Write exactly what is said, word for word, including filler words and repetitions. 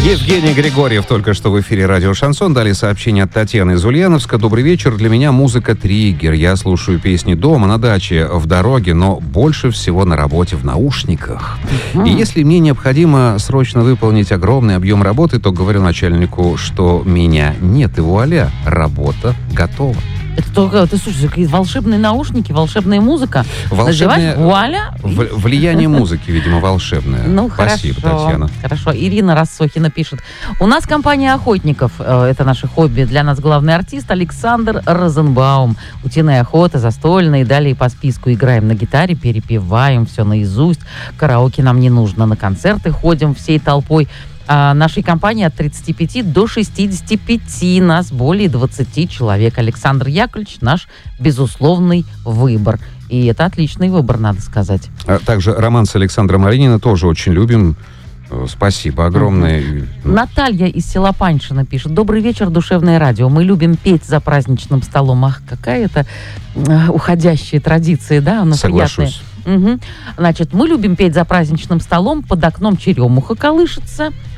Евгений Григорьев только что в эфире радио «Шансон». Далее сообщение от Татьяны из Ульяновска. Добрый вечер. Для меня музыка триггер. Я слушаю песни дома, на даче, в дороге, но больше всего на работе в наушниках. Uh-huh. И если мне необходимо срочно выполнить огромный объем работы, то говорю начальнику, что меня нет, и вуаля, работа готова. Это только, ты слушай, какие волшебные наушники, волшебная музыка. Волшебное вуаля. В, влияние музыки, видимо, волшебное. Ну, Спасибо, хорошо, Татьяна. Хорошо. Ирина Рассохина пишет. У нас компания охотников. Это наше хобби. Для нас главный артист Александр Розенбаум. Утиная охота, застольные. Далее по списку играем на гитаре, перепеваем все наизусть. Караоке нам не нужно. На концерты ходим всей толпой. А нашей компании от тридцати пяти до шестидесяти пяти, нас более двадцати человек. Александр Яковлевич наш безусловный выбор. И это отличный выбор, надо сказать. А также роман с Александром Малинина тоже очень любим. Спасибо огромное. Uh-huh. Наталья из села Паньшино пишет. Добрый вечер, душевное радио. Мы любим петь за праздничным столом. Ах, какая это уходящая традиция, да? Она Соглашусь. приятная. Угу. Значит, мы любим петь за праздничным столом, под окном черемуха колышется.